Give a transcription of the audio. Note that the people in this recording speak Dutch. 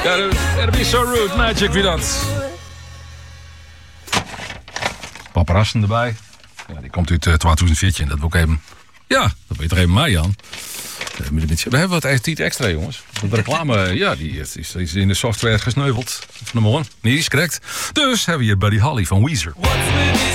Ja, that'd be so rude, Magic, wie dat? Paparazzen erbij. Ja, die komt uit 2014, dat wil ik even... Ja, dat weet er even mij, Jan. We hebben wat extra, jongens. De reclame, ja, die is in de software gesneuveld. Van de morgen. Nee, is correct. Dus hebben we hier Buddy Holly van Weezer.